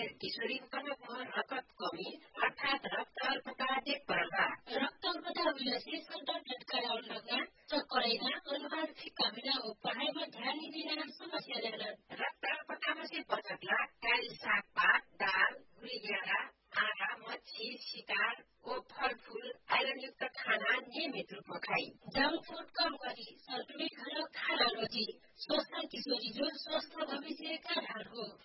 किशोरी कनकमा रगत कमी अर्थात रक्त अल्पता देखपरवा रक्त अल्पता हुँदा सन्तान झट्कारा लग्न चक्करैना अनुहार फिक्का बिना पढाइमा ध्यान दिँदैन समस्या ल्याउन रक्त अल्पतामा चाहिँ बचतला काली सागपात दाल गुलिग्यारा आँटा मच्छी शिकार ओ फलफूल आइरनयुक्त खाना नियमित रूपमा खाई जंक फूड कम गरी सन्तुलित खाना खाना रोजी स्वस्थ किशोरी जो स्वस्थ भविष्यका आधार हो